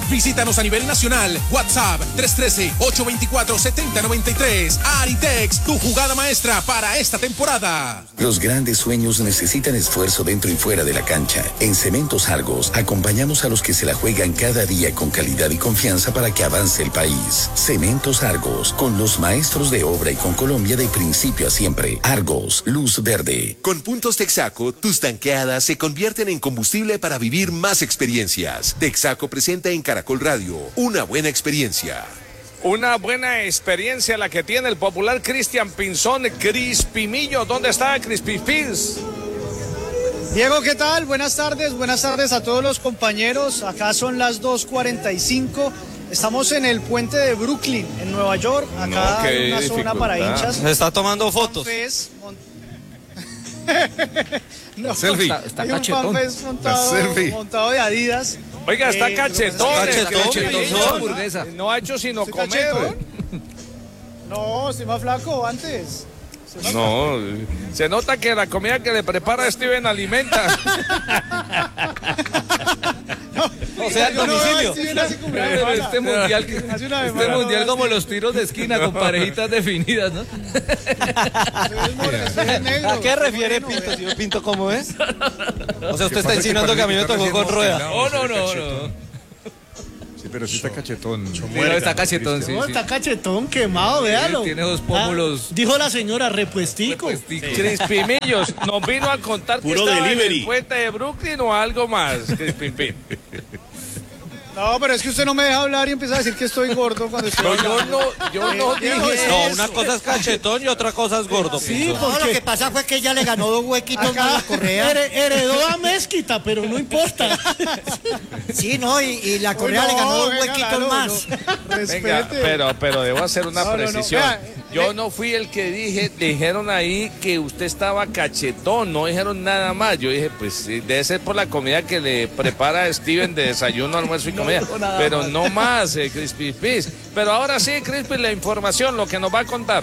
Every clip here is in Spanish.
Visítanos a nivel nacional. WhatsApp 313-824-7093. Aritex, tu jugada maestra para esta temporada. Los grandes sueños necesitan esfuerzo dentro y fuera de la cancha. En Cementos Argos acompañamos a los que se la juegan cada día con calidad y confianza para que avance el país. Cementos Argos, con los maestros de obra y con Colombia de principio a siempre. Argos, luz verde. Con puntos Texaco, tus tanqueadas se convierten en combustible para vivir más experiencias. Texaco presenta en Caracol Radio una buena experiencia. Una buena experiencia la que tiene el popular Cristian Pinzón, Crispimillo. ¿Dónde está Crispipins? Diego, ¿qué tal? Buenas tardes a todos los compañeros. Acá son las 2:45. Estamos en el puente de Brooklyn, en Nueva York. Acá hay una zona para hinchas. Se está tomando fotos. No, selfie. Está cachetón. Montado de Adidas. Oiga, está cachetón. No ha hecho sino comer. Cachetón? No, estoy más flaco antes. No, se nota que la comida que le prepara Steven alimenta. O sea, el domicilio. Este mundial como los tiros de esquina con parejitas definidas, ¿no? ¿A qué refiere Pinto, tío Pinto? ¿Cómo es? O sea, usted está insinuando que a mí me tocó con rueda. Oh, no. Sí, pero sí está cachetón. Está cachetón, sí. No, está cachetón, quemado, véalo. Tiene dos pómulos. Dijo la señora, repuestico. Crispimillos, ¿nos vino a contar que estaba en el puente de Brooklyn o algo más, Crispipín? No, pero es que usted no me deja hablar y empieza a decir que estoy gordo cuando estoy yo no dije eso. No, una cosa es cachetón y otra cosa es gordo. Sí, porque lo que pasa fue que ella le ganó 2 huequitos acá, a la correa. Heredó a Mezquita, pero no importa. Sí, no, y la correa le ganó 2 huequitos más. Venga, pero debo hacer una precisión. Yo no fui el que dijeron ahí que usted estaba cachetón, no dijeron nada más. Yo dije, pues debe ser por la comida que le prepara Steven de desayuno, almuerzo y comida. Pero no más, Crispy Fish. Pero ahora sí, Crispy, la información, lo que nos va a contar.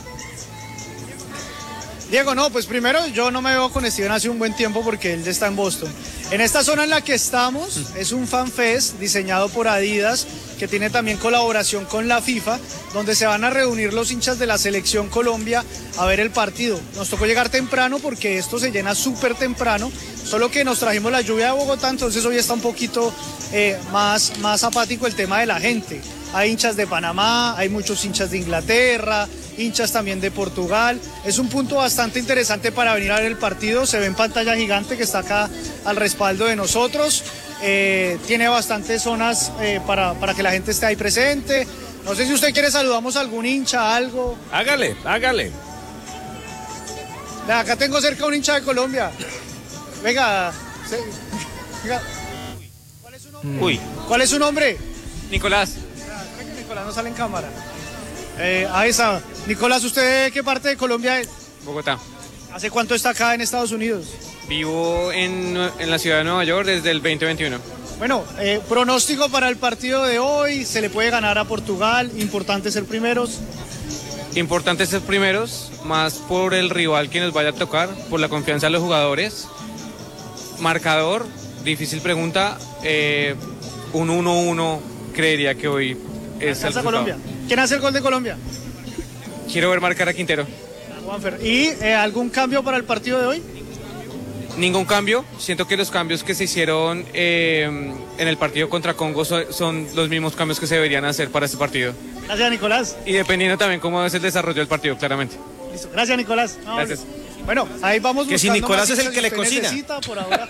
Diego, no, pues primero yo no me veo con Steven hace un buen tiempo porque él ya está en Boston. En esta zona en la que estamos es un fan fest diseñado por Adidas que tiene también colaboración con la FIFA, donde se van a reunir los hinchas de la Selección Colombia a ver el partido. Nos tocó llegar temprano porque esto se llena súper temprano, solo que nos trajimos la lluvia de Bogotá, entonces hoy está un poquito más apático el tema de la gente. Hay hinchas de Panamá, hay muchos hinchas de Inglaterra, hinchas también de Portugal. Es un punto bastante interesante para venir a ver el partido. Se ve en pantalla gigante que está acá al respaldo de nosotros. Tiene bastantes zonas para que la gente esté ahí presente. No sé si usted quiere, saludamos a algún hincha, algo. Hágale. Acá tengo cerca un hincha de Colombia. Venga. ¿Cuál es su nombre? Uy. ¿Cuál es su nombre? Nicolás. Nicolás no sale en cámara. Ahí está. Nicolás, ¿usted de qué parte de Colombia es? Bogotá. ¿Hace cuánto está acá en Estados Unidos? Vivo en la ciudad de Nueva York desde el 2021. Bueno, pronóstico para el partido de hoy. ¿Se le puede ganar a Portugal? Importante ser primeros. Importante ser primeros, más por el rival que nos vaya a tocar, por la confianza de los jugadores. Marcador, difícil pregunta. Un 1-1 creería que hoy es el Colombia. ¿Quién hace el gol de Colombia? Quiero ver marcar a Quintero. Juanfer. ¿Y algún cambio para el partido de hoy? Ningún cambio. Siento que los cambios que se hicieron en el partido contra Congo son los mismos cambios que se deberían hacer para este partido. Gracias, Nicolás. Y dependiendo también cómo es el desarrollo del partido, claramente. Listo. Gracias, Nicolás. Gracias. Bueno, ahí vamos buscando. Que si Nicolás es el que le cocina. Por ahora.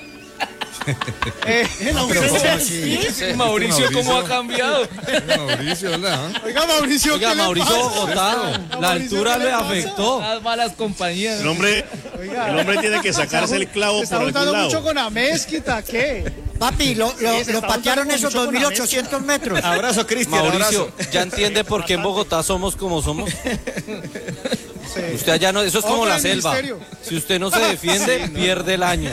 Mauricio, ¿cómo ha cambiado? Mauricio, hola. Oiga, Mauricio, Oiga, Mauricio Bogotá, la altura le afectó. Las malas compañías. El hombre tiene que sacarse el clavo por algún lado. Mucho con Amezquita, ¿qué? Papi, lo patearon esos 2.800 metros. Abrazo, Cristian. Mauricio, ¿ya entiende por qué en Bogotá somos como somos? Sí. Usted allá no, eso es como la selva. Si usted no se defiende, pierde el año.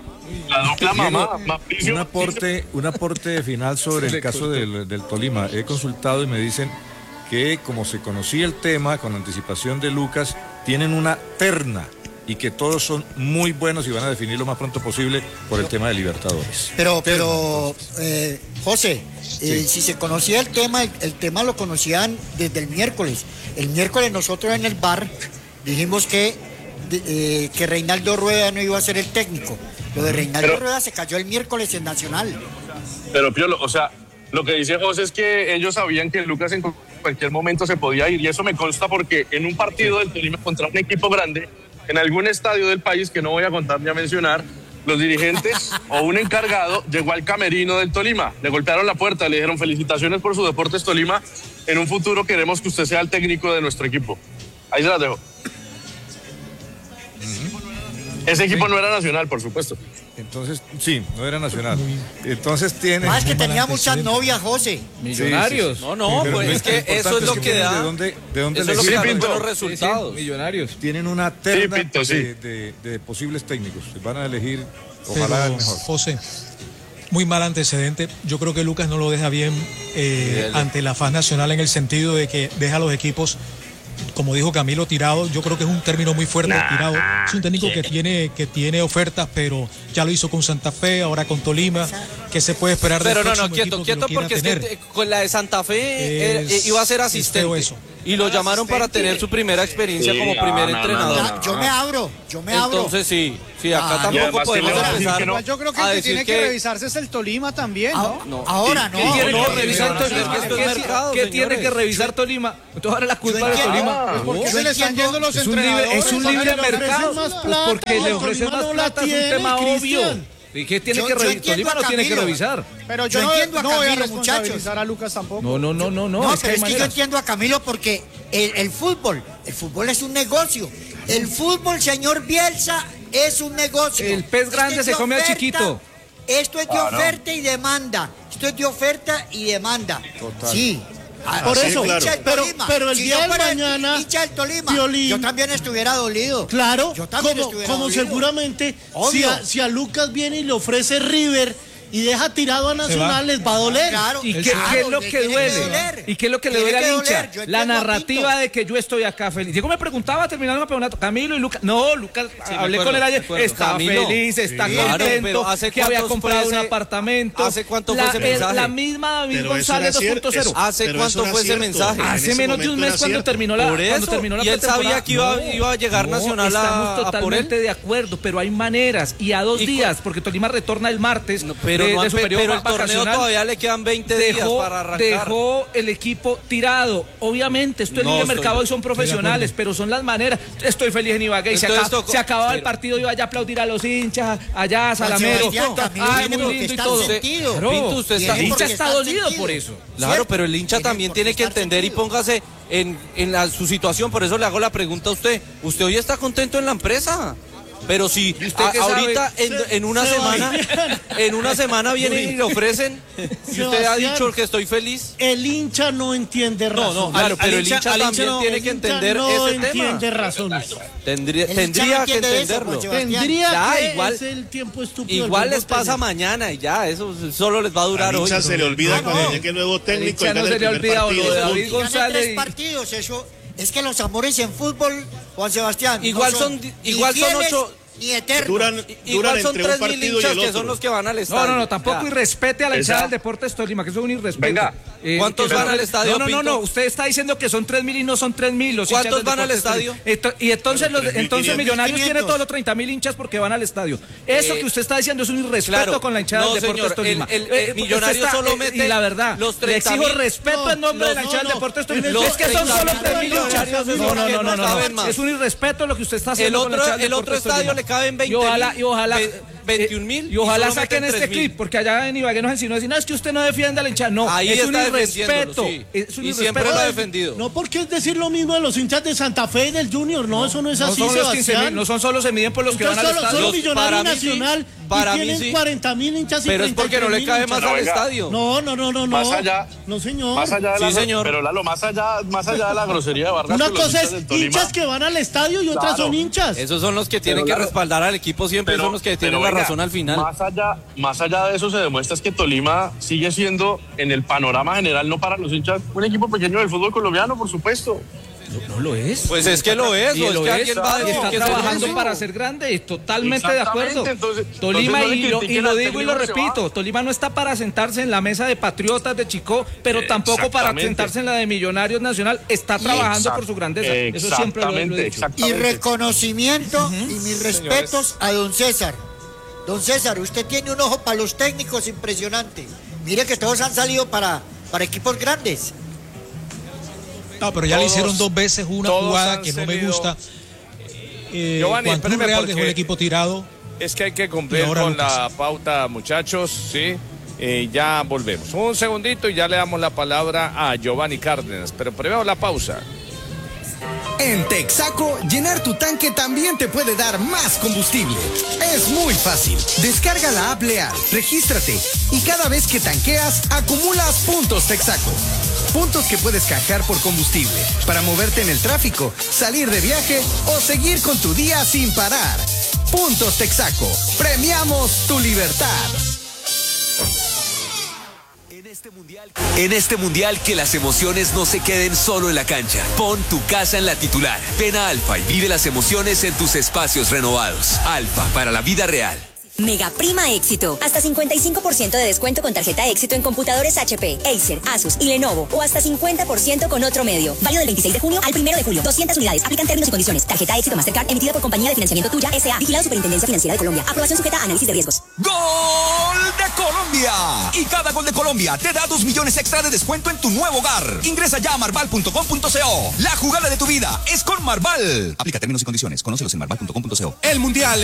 Un aporte final sobre el caso del Tolima. He consultado y me dicen que como se conocía el tema con anticipación de Lucas, tienen una terna y que todos son muy buenos y van a definir lo más pronto posible por el tema de Libertadores. Pero José, si se conocía el tema lo conocían desde el miércoles. El miércoles nosotros en el bar dijimos que Reinaldo Rueda no iba a ser el técnico. Lo de Reinaldo Rueda se cayó el miércoles en Nacional. Pero Piolo, o sea, lo que dice José es que ellos sabían que Lucas en cualquier momento se podía ir, y eso me consta porque en un partido del Tolima contra un equipo grande, en algún estadio del país que no voy a contar ni a mencionar, los dirigentes o un encargado llegó al camerino del Tolima, le golpearon la puerta, le dijeron felicitaciones por su Deportes Tolima, en un futuro queremos que usted sea el técnico de nuestro equipo. Ahí se las dejo. Ese equipo no era Nacional, por supuesto. Entonces, sí, no era Nacional. Entonces tiene... Más que tenía muchas novias, José. Millonarios. Sí. No, pues es que eso es lo que da. ¿De dónde eso es lo que da buenos resultados. Sí, Millonarios. Tienen una terna de posibles técnicos. Van a elegir, ojalá el mejor. José, muy mal antecedente. Yo creo que Lucas no lo deja bien ante la faz nacional, en el sentido de que deja a los equipos, como dijo Camilo, tirado. Yo creo que es un término muy fuerte, tirado. Es un técnico que tiene ofertas, pero ya lo hizo con Santa Fe, ahora con Tolima. ¿Qué se puede esperar del próximo equipo quieto, porque es que con la de Santa Fe iba a ser asistente. Y lo llamaron para tener su primera experiencia como primer entrenador. Yo me abro. Entonces sí, acá tampoco podemos empezar. No. Yo creo que el que tiene que revisarse es el Tolima también, ¿no? Ahora no. ¿Qué tiene que revisar Tolima? Entonces ahora la culpa de Tolima. ¿Por qué se le están yendo los entrenadores? Es un libre mercado. Porque le ofrecen más plata, es un tema obvio. ¿Y qué tiene que revisar? Tolima no tiene que revisar. Pero yo entiendo a Camilo, muchachos. A Lucas tampoco. No. No, pero es que yo entiendo a Camilo porque el fútbol es un negocio. El fútbol, señor Bielsa, es un negocio. El pez grande se come al chiquito. Esto es de oferta y demanda. Total. Sí. Por eso, claro. pero el día de mañana, Violín, yo también estuviera dolido. Claro, yo también como seguramente si a Lucas viene y le ofrece River y deja tirado a Nacional, les va a doler. Claro, ¿Y qué es lo que duele? ¿Y qué es lo que le duele al hincha? La narrativa de que yo estoy acá feliz. Diego me preguntaba terminando el campeonato, Camilo y Lucas. No, Lucas, hablé con él ayer. Está feliz, está contento, que había comprado un apartamento. ¿Hace cuánto fue ese mensaje? La misma David González 2.0. ¿Hace cuánto fue ese mensaje? Hace menos de un mes cuando terminó la pretemporada. Y él sabía que iba a llegar Nacional a por él. Estamos totalmente de acuerdo, pero hay maneras. Y a 2 días, porque Tolima retorna el martes. Pero el torneo todavía le quedan 20 días para arrancar. Dejó el equipo tirado. Obviamente, esto es libre mercado y son profesionales, pero son las maneras. Estoy feliz en Ibagué. Se acababa el partido, iba allá a aplaudir a los hinchas, allá a Salamero. Ay, muy lindo y todo. Pinto, el hincha está dolido por eso. Claro, pero el hincha también tiene que entender y póngase en su situación. Por eso le hago la pregunta a usted. ¿Usted hoy está contento en la empresa? Pero si ahorita en una semana vienen y le ofrecen, si usted ha dicho que estoy feliz. El hincha no entiende razones. No, claro, pero el hincha también tiene que entender ese tema. No entiende razones. Tendría que entenderlo. Es el tiempo estúpido. Igual les pasa mañana y ya, eso solo les va a durar hoy. Al hincha se le olvida cuando llegue el nuevo técnico. No se le olvida lo de David González. 3 partidos, eso. Es que los amores en fútbol, Juan Sebastián, igual son 8 ni eternos. Igual son entre 3.000 hinchas que son los que van al estadio. No, tampoco irrespete a la hinchada del Deportes Tolima, que eso es un irrespeto. Venga, ¿cuántos van al estadio? No, usted está diciendo que son 3.000 y no son 3.000. ¿Cuántos van al estadio? Y entonces Millonarios tiene todos los 30.000 hinchas porque van al estadio. Eso que usted está diciendo es un irrespeto con la hinchada del Deportes Tolima. Millonarios solo mete. Y la verdad, le exijo respeto en nombre de la hinchada del Deportes Tolima. Es que son solo 3.000 hinchas. No. Es un irrespeto lo que usted está haciendo. El otro estadio le caben 20.000. Y ojalá 21.000. Y ojalá saquen este clip, porque allá en Ibagué nos enseñó a decir, no, es que usted no defiende a la hinchada. No, ahí es un irrespeto. Sí. Y siempre lo ha defendido. No, porque es decir lo mismo de los hinchas de Santa Fe y del Junior. No, eso no es así, Sebastián. No son solo, se miden por los que van al estadio. Solo Millonario Nacional y tienen 40.000 hinchas y 30.000 Pero es porque no le cabe más al estadio. No. Más allá. No, señor. Más allá de sí, señor. Pero Lalo, más allá de la grosería de Vargas. Una cosa es hinchas que van al estadio y otras son hinchas. Esos son los que tienen que respaldar al equipo siempre, son los que tienen la razón al final. Más allá de eso se demuestra es que Tolima sigue siendo en el panorama general, no para los hinchas, un equipo pequeño del fútbol colombiano, por supuesto. No lo es. Pues es que lo es, y o es que alguien va a decir está que trabajando para ser grande, totalmente de acuerdo. Tolima, entonces y lo digo y lo técnico se repito, Tolima no está para sentarse en la mesa de Patriotas de Chicó, pero tampoco para sentarse en la de Millonarios Nacional, está trabajando por su grandeza. Eso siempre lo he dicho. Y reconocimiento y mis respetos a don César. Don César, usted tiene un ojo para los técnicos impresionante. Mire que todos han salido para equipos grandes. No, pero ya le hicieron 2 veces una jugada que no me gusta. Giovanni, Juan Real dejó el equipo tirado. Es que hay que cumplir con la pauta, muchachos, ¿sí? Ya volvemos. Un segundito y ya le damos la palabra a Giovanni Cárdenas, pero primero la pausa. En Texaco, llenar tu tanque también te puede dar más combustible. Es muy fácil. Descarga la app Leal, regístrate y cada vez que tanqueas, acumulas puntos Texaco. Puntos que puedes canjear por combustible para moverte en el tráfico, salir de viaje o seguir con tu día sin parar. Puntos Texaco. Premiamos tu libertad. En este mundial que las emociones no se queden solo en la cancha. Pon tu casa en la titular. Ven a Alfa y vive las emociones en tus espacios renovados. Alfa, para la vida real. Mega Prima Éxito. Hasta 55% de descuento con tarjeta Éxito en computadores HP, Acer, Asus y Lenovo. O hasta 50% con otro medio. Válido del 26 de junio al 1 de julio. 200 unidades. Aplican términos y condiciones. Tarjeta Éxito Mastercard emitida por Compañía de Financiamiento Tuya S.A. Vigilado Superintendencia Financiera de Colombia. Aprobación sujeta a análisis de riesgos. ¡Gol de Colombia! Y cada gol de Colombia te da 2 millones extra de descuento en tu nuevo hogar. Ingresa ya a marval.com.co. La jugada de tu vida es con Marval. Aplica términos y condiciones. Conócelos en marval.com.co. El Mundial